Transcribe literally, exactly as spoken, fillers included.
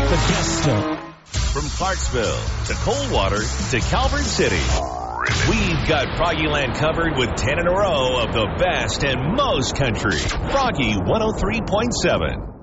The guest stop. From Clarksville to Coldwater to Calvert City, we've got Froggyland covered with ten in a row of the best and most country. Froggy one oh three point seven.